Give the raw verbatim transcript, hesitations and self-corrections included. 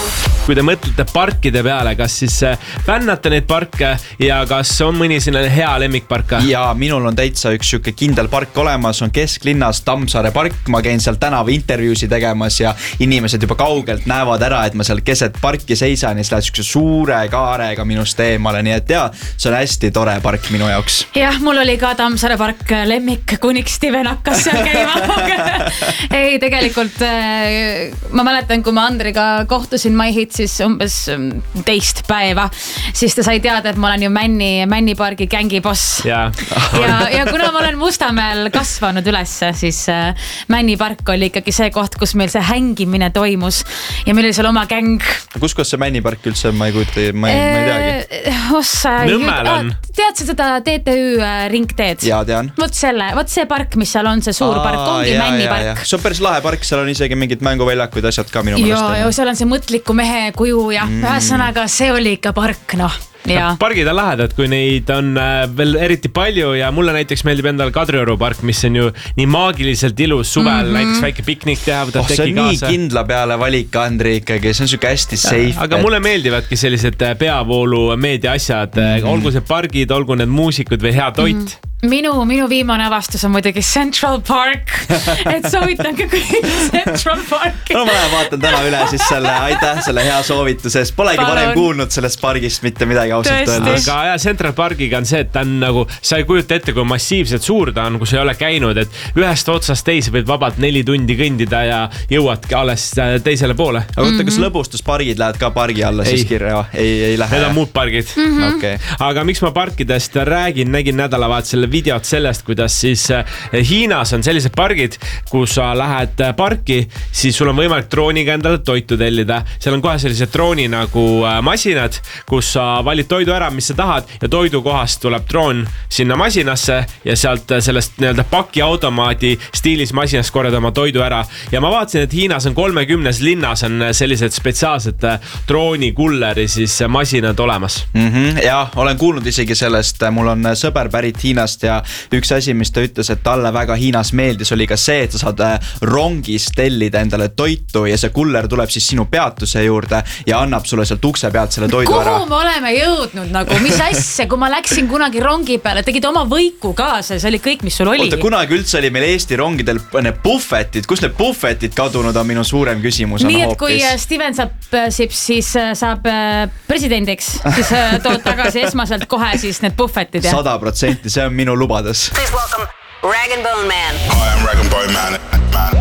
Kui te mõtlete parkide peale, kas siis fännate neid parke ja kas on mõni selline hea lemmikpark? Ja minul on täitsa üks siuke kindel park olemas, on kesklinnas Tammsaare park. Ma käin seal tänava intervjuusi tegemas ja inimesed juba kaugelt näevad ära, et ma seal keset parki seisan ja siis lähed siukse suure kaarega minust eemale. Nii et jaa, see on hästi tore park minu jaoks. Jah, mul oli ka Tammsaare park lemmik, kuniks Steven hakkas seal käima. Ei, tegelikult ma mäletan, kui ma Andriga kohtusin Maihit, siis umbes teist päeva, siis ta sai teada, et ma olen ju Männi, Männi pargi gängi boss. Ja. ja, ja kuna ma olen Mustamäel kasvanud ülesse, siis Männi park oli ikkagi see koht, kus meil see hängimine toimus ja meil oli seal oma gäng. Kus kus see Männi park üldse, ma ei kujuta, ma ei, ma ei teagi. Ossa, Nõmmel on. Tead sa seda T T Ü ringteed? Jaa, tean. Vot selle, vot see park, mis seal on, see suur Aa, park, ongi jaa, Männi park. See on päris lahe park, seal on isegi mingid mänguväljakud asjad ka minu ja, mõnest. Ja seal on see mõtliku mehe kuju ja mm. ühesõnaga see oli ikka park, noh. Ja. Pargid on lahedad, kui neid on veel eriti palju ja mulle näiteks meeldib endal Kadrioru park, mis on ju nii maagiliselt ilus suvel, mm-hmm. näiteks väike piknik teha, võtab oh, teki kaasa. See on nii kindla peale valik, Andri, ikkagi, see on siuke hästi safe. Aga mulle meeldivadki sellised peavoolu meedia asjad, mm-hmm. olgu see pargid, olgu need muusikud või hea toit. Mm-hmm. Minu, minu viimane avastus on muidugi Central Park, et soovitan ka kõik Central Parki. No ma vaatan täna üle siis selle, aitäh selle hea soovituses. Polegi Palun. Varem kuulnud sellest pargist mitte midagi ausalt öelda. Aga ja Central Parkiga on see, et ta on nagu, sa ei kujuta ette, kui massiivselt suur ta on, kui sa ei ole käinud, et ühest otsast teise võid vabalt neli tundi kõndida ja jõuadki alles teisele poole. Aga võtta, kas lõbustuspargid lähed ka pargi alla ei. Siis kirja? Ei, ei lähe. Need on muud pargid. Mm-hmm. Okay. Aga miks ma parkidest räägin, nägin nädalavaat selle videot sellest, kuidas siis Hiinas on sellised pargid, kus sa lähed parki, siis sul on võimalik drooniga endale toitu tellida. Seal on kohe sellised drooni nagu masinad, kus sa valid toidu ära, mis sa tahad ja toidu kohast tuleb droon sinna masinasse ja sealt sellest nii-öelda pakiautomaadi stiilis masinas korjad oma toidu ära. Ja ma vaatasin, et Hiinas on kolmekümnes linnas on sellised spetsiaalsed droonikulleri siis masinad olemas. Mm-hmm. Ja, olen kuulnud isegi sellest, mul on sõber pärit Hiinast ja üks asi, mis ta ütles, et talle väga Hiinas meeldis, oli ka see, et sa saad rongis tellida endale toitu ja see kuller tuleb siis sinu peatuse juurde ja annab sulle sealt ukse pealt selle toidu Kuhu ära. Kuhu me oleme jõudnud nagu, mis asja, kui ma läksin kunagi rongi peale, tegid oma võiku kaasa, see oli kõik, mis sul oli. Oota, kunagi üldse oli meil Eesti rongidel need buffetid, kus need buffetid kadunud on minu suurem küsimus. Nii, et kui Steven saab sips, siis saab presidendiks, siis tood tagasi esmaselt kohe siis need buffetid. sada protsenti, see on minu lubades. Please welcome Rag and Bone Man. Hi, I'm Rag and Bone Man. Man.